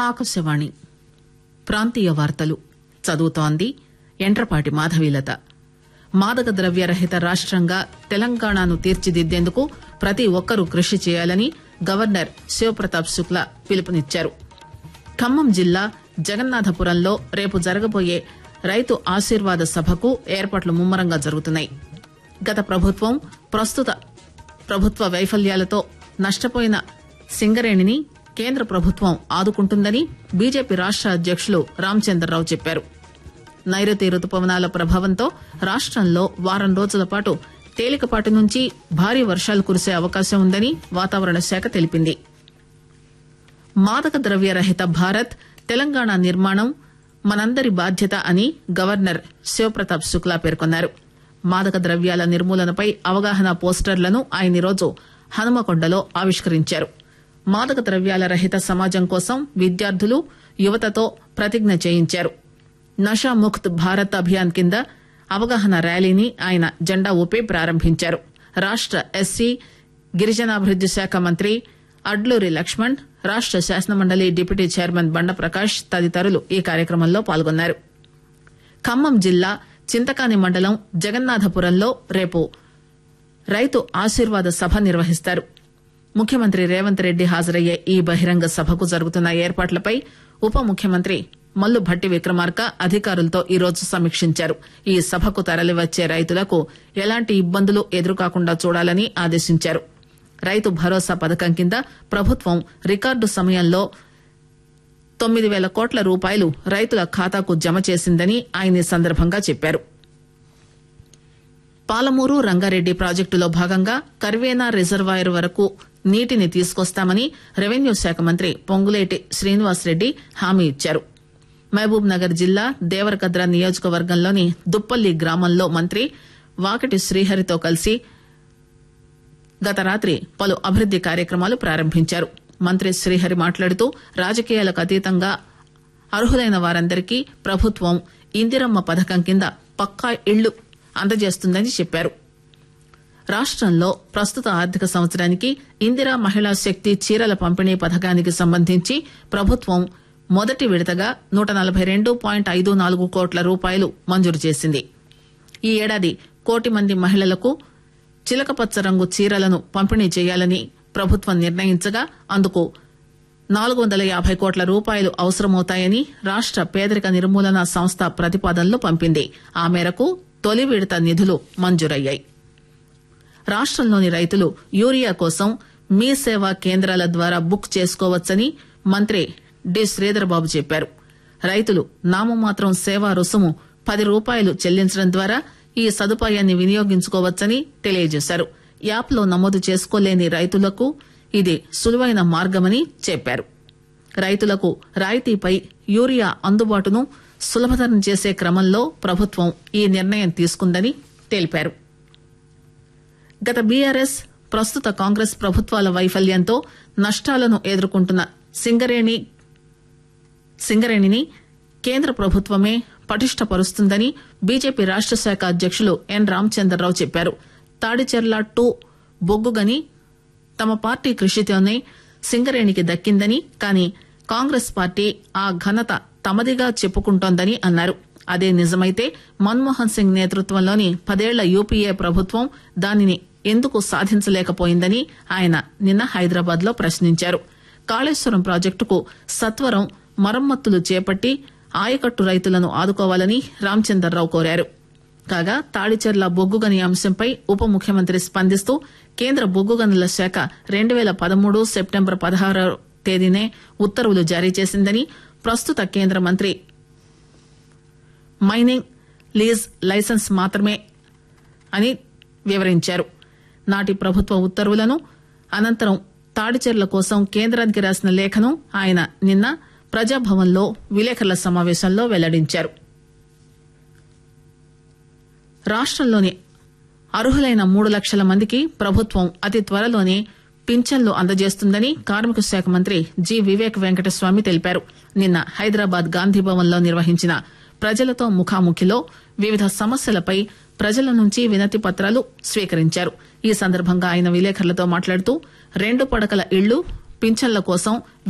ఆకాశవాణి ప్రాంతీయ వార్తలు చదువుతోంది ఎంట్రపాటి మాధవీలత. మాదక ద్రవ్య రహిత రాష్టంగా తెలంగాణను తీర్చిదిద్దేందుకు ప్రతి ఒక్కరూ కృషి చేయాలని గవర్నర్ శివప్రతాప్ శుక్లా పిలుపునిచ్చారు. ఖమ్మం జిల్లా జగన్నాథపురంలో రేపు జరగబోయే రైతు ఆశీర్వాద సభకు ఏర్పాట్లు ముమ్మరంగా జరుగుతున్నాయి. గత ప్రభుత్వం ప్రస్తుత ప్రభుత్వ వైఫల్యాలతో నష్టపోయిన సింగరేణిని కేంద్ర ప్రభుత్వం ఆదుకుంటుందని బీజేపీ రాష్ట అధ్యకులు రామచంద్రరావు చెప్పారు. నైరుతి రుతుపవనాల ప్రభావంతో రాష్టంలో వారం రోజుల పాటు తేలికపాటి నుంచి భారీ వర్షాలు కురిసే అవకాశం ఉందని వాతావరణ శాఖ తెలిపింది. మాదక ద్రవ్య రహిత భారత్ తెలంగాణ నిర్మాణం మనందరి బాధ్యత అని గవర్నర్ శివప్రతాప్ శుక్లా పేర్కొన్నారు. మాదక ద్రవ్యాల నిర్మూలనపై అవగాహన పోస్టర్లను ఆయన ఈరోజు హనుమకొండలో ఆవిష్కరించారు. మాదక ద్రవ్యాల రహిత సమాజం కోసం విద్యార్థులు యువతతో ప్రతిజ్ఞ చేయించారు. నషాముక్త్ భారత్ అభియాన్ కింద అవగాహన ర్యాలీని ఆయన జెండా ఊపి ప్రారంభించారు. రాష్ట ఎస్సీ గిరిజనాభివృద్ది శాఖ మంత్రి అడ్లూరి లక్ష్మణ్, రాష్ట శాసనమండలి డిప్యూటీ చైర్మన్ బండ ప్రకాష్ తదితరులు ఈ కార్యక్రమంలో పాల్గొన్నారు. ఖమ్మం జిల్లా చింతకాని మండలం జగన్నాథపురంలో రేపు రైతు ఆశీర్వాద సభ నిర్వహిస్తారు. ముఖ్యమంత్రి రేవంత్ రెడ్డి హాజరయ్యే ఈ బహిరంగ సభకు జరుగుతున్న ఏర్పాట్లపై ఉప ముఖ్యమంత్రి మల్లు భట్టి విక్రమార్క అధికారులతో ఈరోజు సమీక్షించారు. ఈ సభకు తరలివచ్చే రైతులకు ఎలాంటి ఇబ్బందులు ఎదురుకాకుండా చూడాలని ఆదేశించారు. రైతు భరోసా పథకం కింద ప్రభుత్వం రికార్డు సమయంలో 9,000 కోట్ల రూపాయలు రైతుల ఖాతాకు జమ చేసిందని ఆయన ఈ సందర్భంగా చెప్పారు. పాలమూరు రంగారెడ్డి ప్రాజెక్టులో భాగంగా కర్వేనా రిజర్వాయర్ వరకు నీటిని తీసుకొస్తామని రెవెన్యూ శాఖ మంత్రి పొంగులేటి శ్రీనివాసరెడ్డి హామీ ఇచ్చారు. మహబూబ్ నగర్ జిల్లా దేవరకద్ర నియోజకవర్గంలోని దుప్పల్లి గ్రామంలో మంత్రి వాకటి శ్రీహరితో కలిసి గత రాత్రి పలు అభివృద్ది కార్యక్రమాలు ప్రారంభించారు. మంత్రి శ్రీహరి మాట్లాడుతూ రాజకీయాలకు అతీతంగా అర్హులైన వారందరికీ ప్రభుత్వం ఇందిరమ్మ పథకం కింద పక్కా ఇళ్లు అందజేస్తుందని చెప్పారు. రాష్టంలో ప్రస్తుత ఆర్థిక సంవత్సరానికి ఇందిరా మహిళా శక్తి చీరల పంపిణీ పథకానికి సంబంధించి ప్రభుత్వం మొదటి విడతగా 142.54 కోట్ల రూపాయలు మంజూరు చేసింది. ఈ ఏడాది 1 కోటి మంది మహిళలకు చిలకపచ్చ రంగు చీరలను పంపిణీ చేయాలని ప్రభుత్వం నిర్ణయించగా అందుకు 450 కోట్ల రూపాయలు అవసరమవుతాయని రాష్ట పేదరిక నిర్మూలన సంస్థ ప్రతిపాదనలు పంపింది. ఆ మేరకు తొలి విడత నిధులు మంజూరయ్యాయి. రాష్టంలోని రైతులు యూరియా కోసం మీ సేవా కేంద్రాల ద్వారా బుక్ చేసుకోవచ్చని మంత్రి డి శ్రీధర్బాబు చెప్పారు. రైతులు నామమాత్రం సేవా రుసుము 10 రూపాయలు చెల్లించడం ద్వారా ఈ సదుపాయాన్ని వినియోగించుకోవచ్చని తెలియజేశారు. యాప్లో నమోదు చేసుకోలేని రైతులకు ఇది సులువైన మార్గమని చెప్పారు. రైతులకు రాయితీపై యూరియా అందుబాటును సులభతరం చేసే క్రమంలో ప్రభుత్వం ఈ నిర్ణయం తీసుకుందని తెలిపారు. గత బీఆర్ఎస్ ప్రస్తుత కాంగ్రెస్ ప్రభుత్వాల వైఫల్యంతో నష్టాలను ఎదుర్కొంటున్న సింగరేణిని కేంద్ర ప్రభుత్వమే పటిష్టపరుస్తుందని బీజేపీ రాష్ట శాఖ అధ్యకులు ఎన్ రామచంద్రరావు చెప్పారు. తాడిచెర్ల 2 బొగ్గుగని తమ పార్టీ కృషితోనే సింగరేణికి దక్కిందని, కానీ కాంగ్రెస్ పార్టీ ఆ ఘనత తమదిగా చెప్పుకుంటోందని అన్నారు. అదే నిజమైతే మన్మోహన్ సింగ్ నేతృత్వంలోని 10 ఏళ్ల యూపీఏ ప్రభుత్వం దానిని ఎందుకు సాధించలేకపోయిందని ఆయన నిన్న హైదరాబాద్ లో ప్రశ్నించారు. కాళేశ్వరం ప్రాజెక్టుకు సత్వరం మరమ్మతులు చేపట్టి ఆయకట్టు రైతులను ఆదుకోవాలని రామచంద్రరావు కోరారు. కాగా తాడిచెర్ల బొగ్గుగని అంశంపై ఉప ముఖ్యమంత్రి స్పందిస్తూ కేంద్ర బొగ్గుగనుల శాఖ 2013 సెప్టెంబర్ 16వ తేదీనే ఉత్తర్వులు జారీ చేసిందని, ప్రస్తుత కేంద్ర మంత్రి మైనింగ్ లీజ్ లైసెన్స్ మాత్రమే అని వివరించారు. నాటి ప్రభుత్వ ఉత్తర్వులను అనంతరం తాడిచెర్ల కోసం కేంద్రానికి రాసిన లేఖను ఆయన నిన్న ప్రజాభవన్లో విలేకరుల సమావేశంలో వెల్లడించారు. రాష్టంలోని అర్హులైన 3 లక్షల మందికి ప్రభుత్వం అతి త్వరలోనే పింఛన్లు అందజేస్తుందని కార్మిక శాఖ మంత్రి జి వివేక్ వెంకటస్వామి తెలిపారు. నిన్న హైదరాబాద్ గాంధీభవన్ లో నిర్వహించిన ప్రజలతో ముఖాముఖిలో వివిధ సమస్యలపై ప్రజల నుంచి వినతి పత్రాలు స్వీకరించారు. ఈ సందర్భంగా ఆయన విలేకరులతో మాట్లాడుతూ 2 పడకల ఇళ్లు పింఛన్ల కోసం